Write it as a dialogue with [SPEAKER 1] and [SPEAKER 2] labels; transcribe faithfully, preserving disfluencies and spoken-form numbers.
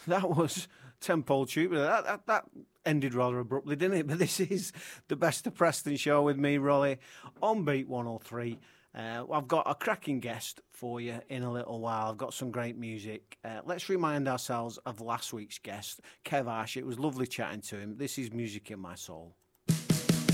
[SPEAKER 1] that was Temple Tubular. That, that, that ended rather abruptly, didn't it? But this is the Best of Preston show with me, Rolly, on Beat one oh three. Uh, I've got a cracking guest for you in a little while. I've got some great music. Uh, let's remind ourselves of last week's guest, Kev Ash. It was lovely chatting to him. This is Music in My Soul.